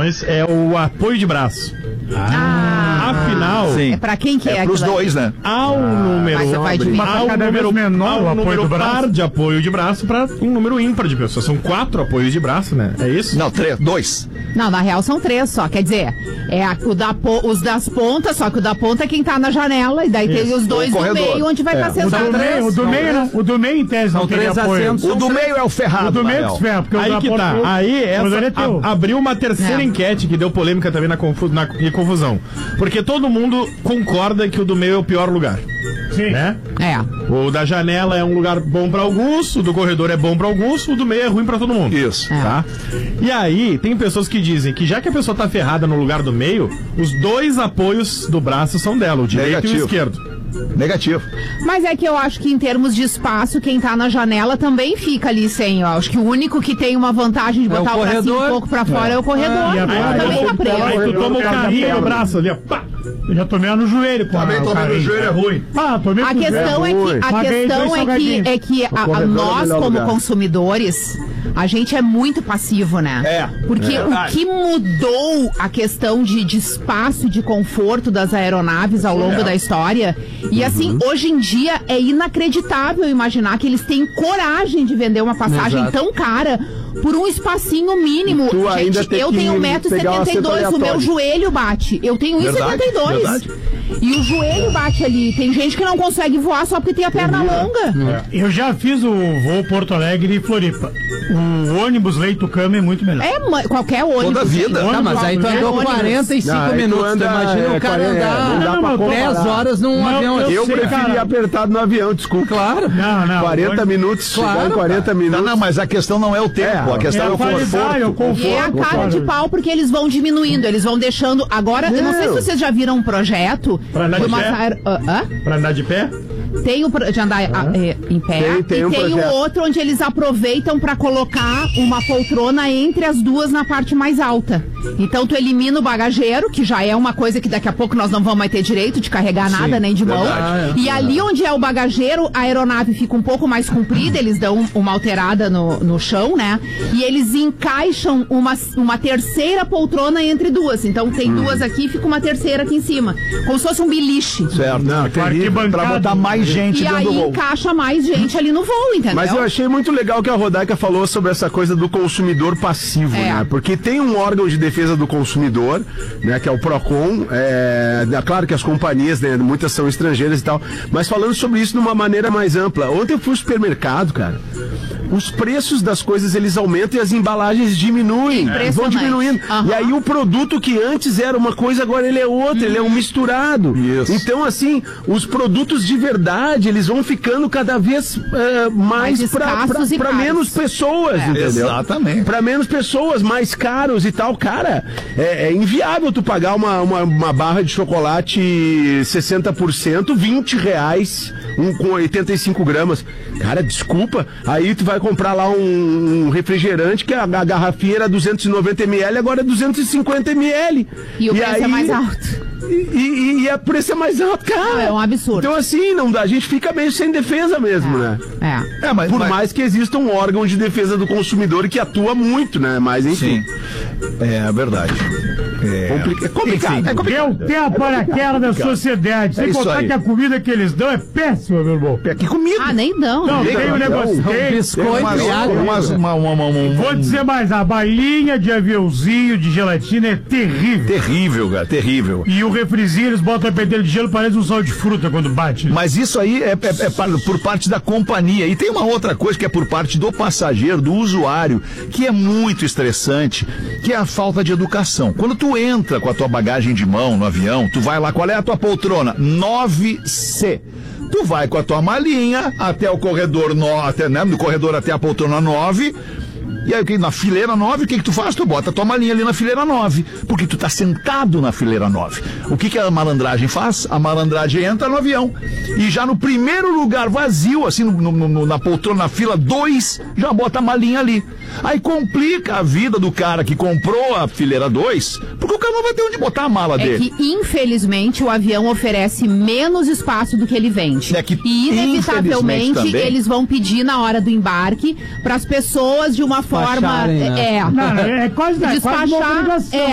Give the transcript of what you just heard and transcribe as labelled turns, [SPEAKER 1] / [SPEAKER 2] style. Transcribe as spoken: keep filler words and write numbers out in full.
[SPEAKER 1] informações, é o apoio de braço.
[SPEAKER 2] Ah,
[SPEAKER 1] Afinal,
[SPEAKER 2] sim.
[SPEAKER 3] É pra quem que é?
[SPEAKER 2] É pros
[SPEAKER 3] aquilo?
[SPEAKER 2] dois, né?
[SPEAKER 1] há um número,
[SPEAKER 3] Mas você vai
[SPEAKER 1] há
[SPEAKER 3] diminuir.
[SPEAKER 1] um
[SPEAKER 4] Cada vez
[SPEAKER 1] número
[SPEAKER 4] menor
[SPEAKER 1] há
[SPEAKER 4] o
[SPEAKER 1] um
[SPEAKER 4] apoio
[SPEAKER 1] número
[SPEAKER 4] do braço.
[SPEAKER 1] par de apoio de braço para um número ímpar de pessoas. São quatro apoios de braço, né? É isso?
[SPEAKER 2] Não, três, dois.
[SPEAKER 3] Não, na real são três só. Quer dizer, é a- o da po- os das pontas, só que o da ponta é quem tá na janela, e daí tem os dois
[SPEAKER 2] O
[SPEAKER 3] do
[SPEAKER 2] corredor.
[SPEAKER 3] meio, onde vai
[SPEAKER 2] É.
[SPEAKER 3] estar
[SPEAKER 4] O
[SPEAKER 3] sentado.
[SPEAKER 4] do meio, o do meio não. O do meio, em tese, não
[SPEAKER 5] São
[SPEAKER 4] teria
[SPEAKER 5] três
[SPEAKER 4] apoio.
[SPEAKER 5] assentos.
[SPEAKER 2] O do meio é o ferrado,
[SPEAKER 4] O do
[SPEAKER 2] na
[SPEAKER 4] meio
[SPEAKER 2] real.
[SPEAKER 4] que se ferra, porque o
[SPEAKER 1] Aí
[SPEAKER 4] da
[SPEAKER 1] que
[SPEAKER 4] ponta-
[SPEAKER 1] tá. Aí
[SPEAKER 4] Mas ele é
[SPEAKER 1] essa
[SPEAKER 4] teu.
[SPEAKER 1] a- abriu uma terceira
[SPEAKER 3] É.
[SPEAKER 1] enquete que deu polêmica também na, confu na e confusão. Porque todo mundo concorda que o do meio é o pior lugar.
[SPEAKER 4] Sim.
[SPEAKER 1] Né?
[SPEAKER 3] É.
[SPEAKER 1] O da janela é um lugar bom pra alguns, o do corredor é bom pra alguns, o do meio é ruim pra todo mundo.
[SPEAKER 2] Isso.
[SPEAKER 3] É.
[SPEAKER 1] Tá? E aí, tem pessoas que dizem que já que a pessoa tá ferrada no lugar do meio, os dois apoios do braço são dela, o direito e
[SPEAKER 2] Negativo.
[SPEAKER 1] o esquerdo.
[SPEAKER 2] Negativo.
[SPEAKER 3] Mas é que eu acho que em termos de espaço, quem tá na janela também fica ali sem, ó. Acho que o único que tem uma vantagem de
[SPEAKER 5] É o
[SPEAKER 3] botar o, bracinho
[SPEAKER 5] corredor.
[SPEAKER 3] um pouco pra fora é, o corredor.
[SPEAKER 4] E
[SPEAKER 3] Aí
[SPEAKER 4] agora
[SPEAKER 3] também
[SPEAKER 4] eu
[SPEAKER 3] tá
[SPEAKER 4] vou-
[SPEAKER 3] preso.
[SPEAKER 1] Aí tu toma o
[SPEAKER 4] Cara da
[SPEAKER 1] carrinho
[SPEAKER 4] perna.
[SPEAKER 1] no braço ali, ó. Pá!
[SPEAKER 4] Eu já tomei no joelho com
[SPEAKER 2] Também
[SPEAKER 4] a, o
[SPEAKER 2] tomei no
[SPEAKER 4] carrinho.
[SPEAKER 2] joelho, é ruim.
[SPEAKER 4] Ah, tomei
[SPEAKER 3] A
[SPEAKER 4] com o
[SPEAKER 3] questão é
[SPEAKER 4] joelho.
[SPEAKER 3] que, a
[SPEAKER 4] Paguei
[SPEAKER 3] questão
[SPEAKER 4] dois
[SPEAKER 3] é que,
[SPEAKER 4] salgadinhos.
[SPEAKER 3] é que a- a-
[SPEAKER 6] corredor é o
[SPEAKER 3] nós,
[SPEAKER 6] melhor
[SPEAKER 3] como
[SPEAKER 6] lugar.
[SPEAKER 3] consumidores, a gente é muito passivo, né?
[SPEAKER 2] É,
[SPEAKER 3] Porque
[SPEAKER 2] é
[SPEAKER 3] o
[SPEAKER 2] verdade.
[SPEAKER 3] que mudou a questão de, de espaço e de conforto das aeronaves ao longo da história. E assim, hoje em dia é inacreditável imaginar que eles têm coragem de vender uma passagem
[SPEAKER 5] Exato.
[SPEAKER 3] tão cara por um espacinho mínimo.
[SPEAKER 6] Tu ainda
[SPEAKER 3] Gente,
[SPEAKER 6] tem
[SPEAKER 3] eu
[SPEAKER 6] que
[SPEAKER 3] tenho um metro e
[SPEAKER 6] pegar um
[SPEAKER 3] setenta e dois,
[SPEAKER 6] assento
[SPEAKER 3] o meu
[SPEAKER 6] aleatório.
[SPEAKER 3] joelho bate. Eu tenho um metro e
[SPEAKER 2] Verdade,
[SPEAKER 3] setenta e dois.
[SPEAKER 2] verdade.
[SPEAKER 3] E o joelho bate ali. Tem gente que não consegue voar só porque tem a perna longa.
[SPEAKER 4] Eu já fiz o voo Porto Alegre e Floripa. O ônibus leito-cama é muito melhor.
[SPEAKER 3] É, ma- qualquer ônibus.
[SPEAKER 2] Toda vida.
[SPEAKER 3] gente.
[SPEAKER 5] Tá, mas aí tu
[SPEAKER 3] Qualquer
[SPEAKER 5] andou
[SPEAKER 3] ônibus.
[SPEAKER 5] quarenta e cinco
[SPEAKER 6] Não, aí tu
[SPEAKER 5] minutos.
[SPEAKER 6] anda,
[SPEAKER 5] tu imagina
[SPEAKER 6] é,
[SPEAKER 5] o cara
[SPEAKER 6] quarenta, não dá
[SPEAKER 5] andar
[SPEAKER 4] pra comparar.
[SPEAKER 5] dez horas num
[SPEAKER 4] Não,
[SPEAKER 5] avião.
[SPEAKER 4] eu
[SPEAKER 6] Eu
[SPEAKER 4] sei,
[SPEAKER 6] preferi
[SPEAKER 4] cara.
[SPEAKER 6] apertado no avião, desculpa.
[SPEAKER 5] Claro.
[SPEAKER 4] Não, não.
[SPEAKER 6] quarenta
[SPEAKER 4] hoje-
[SPEAKER 6] minutos, chegar
[SPEAKER 5] Claro,
[SPEAKER 6] em quarenta
[SPEAKER 2] Não,
[SPEAKER 6] minutos.
[SPEAKER 2] não, mas a questão não é o tempo,
[SPEAKER 6] É,
[SPEAKER 2] a questão
[SPEAKER 4] é
[SPEAKER 2] é,
[SPEAKER 4] a
[SPEAKER 2] o
[SPEAKER 4] qualidade, é o
[SPEAKER 2] conforto.
[SPEAKER 3] E é a
[SPEAKER 4] conforto.
[SPEAKER 3] cara de pau porque eles vão diminuindo, eles vão deixando. Agora, eu não sei se
[SPEAKER 6] Não.
[SPEAKER 3] vocês já viram um projeto
[SPEAKER 1] Pra andar
[SPEAKER 3] de
[SPEAKER 1] de
[SPEAKER 3] umas
[SPEAKER 1] pé?
[SPEAKER 3] aer- ah, hã?
[SPEAKER 1] Pra andar de pé?
[SPEAKER 3] Tem o pro- de andar ah, é, em pé
[SPEAKER 6] Tem- tem
[SPEAKER 3] e
[SPEAKER 6] um
[SPEAKER 3] tem o
[SPEAKER 6] projeto.
[SPEAKER 3] outro onde eles aproveitam pra colocar uma poltrona entre as duas na parte mais alta. Então tu elimina o bagageiro, que já é uma coisa que daqui a pouco nós não vamos mais ter direito de carregar nada, nem de mão.
[SPEAKER 2] verdade.
[SPEAKER 3] E ali onde é o bagageiro, a aeronave fica um pouco mais comprida, eles dão uma alterada no, no chão, né? E eles encaixam uma, uma terceira poltrona entre duas. Então tem duas aqui e fica uma terceira aqui em cima. Como se fosse um beliche.
[SPEAKER 2] Certo.
[SPEAKER 6] Não, terrível.
[SPEAKER 4] Arquibancada.
[SPEAKER 2] Pra botar mais gente
[SPEAKER 3] E
[SPEAKER 2] dentro
[SPEAKER 3] aí
[SPEAKER 2] do voo.
[SPEAKER 3] encaixa mais gente ali no voo, entendeu?
[SPEAKER 6] Mas eu achei muito legal que a Rodaica falou sobre essa coisa do consumidor passivo,
[SPEAKER 3] É.
[SPEAKER 6] né? Porque tem um órgão de defesa do consumidor, né? Que é o Procon. É, é claro que as companhias, né? Muitas são estrangeiras e tal. Mas falando sobre isso de uma maneira mais ampla. Ontem eu fui ao supermercado, cara. Os preços das coisas eles aumentam e as embalagens diminuem.
[SPEAKER 3] Impressionante.
[SPEAKER 6] Vão diminuindo.
[SPEAKER 3] Aham.
[SPEAKER 6] E aí o produto que antes era uma coisa, agora ele é outra, ele é um misturado.
[SPEAKER 2] Isso.
[SPEAKER 6] Então, assim, os produtos de verdade, eles vão ficando cada vez eh, mais
[SPEAKER 3] Mais
[SPEAKER 6] para
[SPEAKER 3] escassos e caros.
[SPEAKER 6] menos pessoas,
[SPEAKER 3] É.
[SPEAKER 6] entendeu?
[SPEAKER 2] Exatamente.
[SPEAKER 6] Para menos pessoas, mais caros e tal. Cara, é, é inviável tu pagar uma, uma, uma barra de chocolate sessenta por cento, vinte reais, um com oitenta e cinco gramas. Cara, desculpa. Aí tu vai comprar lá um, um refrigerante que a, a garrafinha era duzentos e noventa mililitros, agora é duzentos e cinquenta mililitros.
[SPEAKER 3] E o preço é
[SPEAKER 6] aí-
[SPEAKER 3] mais alto.
[SPEAKER 6] E, e, e a preço é mais alto, cara.
[SPEAKER 3] Não, é um absurdo.
[SPEAKER 6] Então, assim, não dá. A gente fica meio sem defesa mesmo, né?
[SPEAKER 3] É.
[SPEAKER 2] É, mas,
[SPEAKER 6] Por
[SPEAKER 2] mas-
[SPEAKER 6] mais que exista um órgão de defesa do consumidor que atua muito, né? Mas, enfim.
[SPEAKER 2] Sim. É verdade. É,
[SPEAKER 6] Complica- é complicado.
[SPEAKER 2] Enfim,
[SPEAKER 6] É
[SPEAKER 4] Que
[SPEAKER 6] complicado.
[SPEAKER 4] é o tempo para aquela da sociedade. Sem
[SPEAKER 2] É isso
[SPEAKER 4] contar
[SPEAKER 2] aí.
[SPEAKER 4] que a comida que eles dão é péssima, meu irmão.
[SPEAKER 6] É que comigo.
[SPEAKER 3] Ah, nem dão.
[SPEAKER 4] Não, tem um negócio. Tem,
[SPEAKER 5] Biscoito
[SPEAKER 2] umas-
[SPEAKER 5] e água.
[SPEAKER 2] umas- uma- uma- uma- um-
[SPEAKER 4] Vou dizer mais, a balinha de aviãozinho de gelatina é terrível.
[SPEAKER 2] Terrível, cara, terrível.
[SPEAKER 4] E o refrizinho, eles botam a pentelho de gelo, parece um sal de fruta quando bate.
[SPEAKER 2] Mas isso aí é, é- é par- por parte da companhia. E tem uma outra coisa que é por parte do passageiro, do usuário, que é muito estressante, que é a falta de educação. Quando tu entra com a tua bagagem de mão no avião, tu vai lá, qual é a tua poltrona? nove C. Tu vai com a tua malinha até o corredor, no, até, né, no corredor até a poltrona nove. E aí, o que- na fileira nove, o que, que tu faz? Tu bota a tua malinha ali na fileira nove, porque tu tá sentado na fileira nove. O que, que a malandragem faz? A malandragem entra no avião e já no primeiro lugar vazio, assim, no, no- no- na poltrona, na fila dois, já bota a malinha ali. Aí complica a vida do cara que comprou a fileira dois, porque o cara não vai ter onde botar a mala
[SPEAKER 3] É
[SPEAKER 2] dele.
[SPEAKER 3] que, infelizmente, o avião oferece menos espaço do que ele vende.
[SPEAKER 2] É que,
[SPEAKER 3] e, inevitavelmente,
[SPEAKER 2] infelizmente, também-
[SPEAKER 3] eles vão pedir na hora do embarque para as pessoas de uma forma.
[SPEAKER 5] Despacharem, né?
[SPEAKER 3] É,
[SPEAKER 4] Não, não, é quase, é quase uma
[SPEAKER 3] despachar.
[SPEAKER 4] obrigação.
[SPEAKER 3] É,